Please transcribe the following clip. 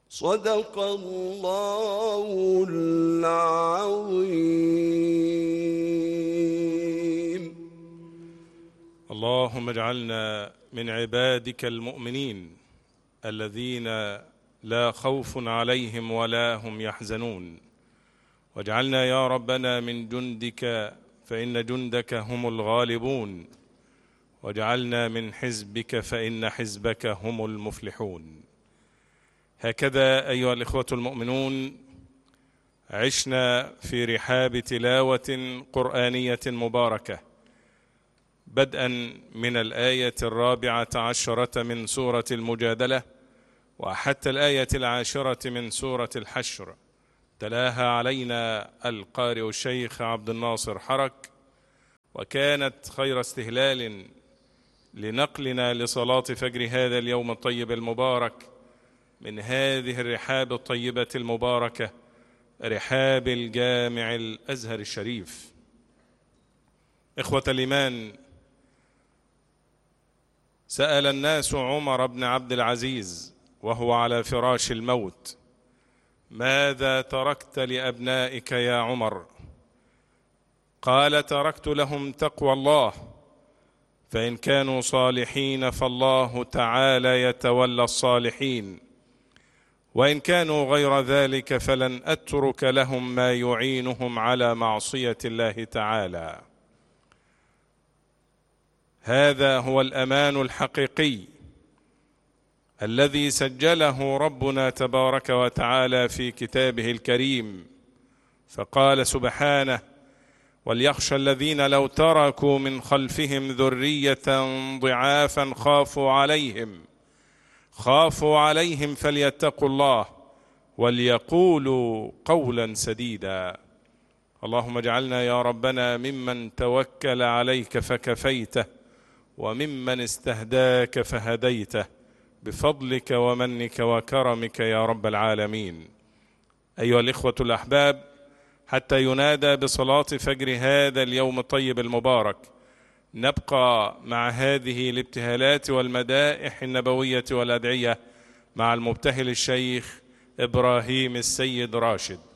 صدق الله العظيم. اللهم اجعلنا من عبادك المؤمنين الذين لا خوف عليهم ولا هم يحزنون، واجعلنا يا ربنا من جندك فإن جندك هم الغالبون، واجعلنا من حزبك فإن حزبك هم المفلحون. هكذا أيها الإخوة المؤمنون عشنا في رحاب تلاوة قرآنية مباركة، بدءا من الآية 14 من سورة المجادلة وحتى الآية 10 من سورة الحشر. تلاها علينا القارئ الشيخ عبد الناصر حرك، وكانت خير استهلال لنقلنا لصلاة فجر هذا اليوم الطيب المبارك من هذه الرحاب الطيبة المباركة، رحاب الجامع الأزهر الشريف. إخوة الإيمان، سأل الناس عمر بن عبد العزيز وهو على فراش الموت: ماذا تركت لأبنائك يا عمر؟ قال: تركت لهم تقوى الله، فإن كانوا صالحين فالله تعالى يتولى الصالحين، وإن كانوا غير ذلك فلن أترك لهم ما يعينهم على معصية الله تعالى. هذا هو الأمان الحقيقي الذي سجله ربنا تبارك وتعالى في كتابه الكريم، فقال سبحانه: وليخشى الذين لو تركوا من خلفهم ذرية ضعافا خافوا عليهم فليتقوا الله وليقولوا قولا سديدا. اللهم اجعلنا يا ربنا ممن توكل عليك فكفيته، وممن استهداك فهديته، بفضلك ومنك وكرمك يا رب العالمين. أيها الإخوة الأحباب، حتى ينادى بصلاة فجر هذا اليوم الطيب المبارك نبقى مع هذه الابتهالات والمدائح النبوية والأدعية مع المبتهل الشيخ إبراهيم السيد راشد.